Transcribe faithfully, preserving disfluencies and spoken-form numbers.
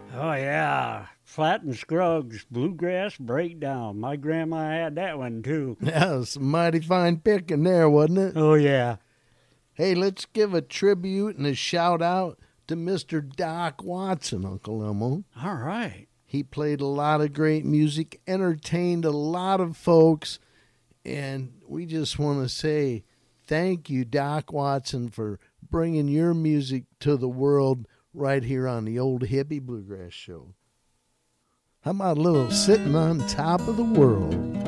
Oh, yeah. Flat and Scruggs, Bluegrass Breakdown. My grandma had that one, too. That was some mighty fine picking there, wasn't it? Oh, yeah. Hey, let's give a tribute and a shout-out to Mister Doc Watson, Uncle Elmo. All right. He played a lot of great music, entertained a lot of folks, and we just want to say thank you, Doc Watson, for bringing your music to the world right here on the Old Hippie Bluegrass Show. How about a little Sitting on Top of the World?